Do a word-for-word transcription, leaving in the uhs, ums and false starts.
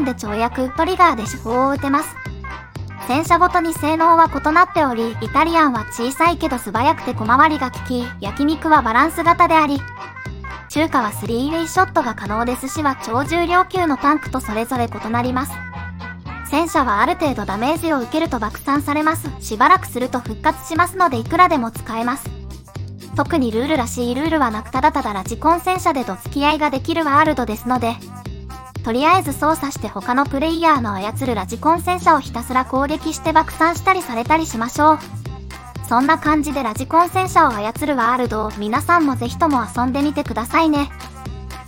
ンで跳躍、トリガーで手法を打てます。戦車ごとに性能は異なっており、イタリアンは小さいけど素早くて小回りが利き、焼肉はバランス型であり、中華はスリーウェイショットが可能ですしは超重量級のタンクとそれぞれ異なります。戦車はある程度ダメージを受けると爆散されます。しばらくすると復活しますのでいくらでも使えます。特にルールらしいルールはなくただただラジコン戦車でどつき合いができるワールドですので、とりあえず操作して他のプレイヤーの操るラジコン戦車をひたすら攻撃して爆散したりされたりしましょう。そんな感じでラジコン戦車を操るワールドを皆さんもぜひとも遊んでみてくださいね。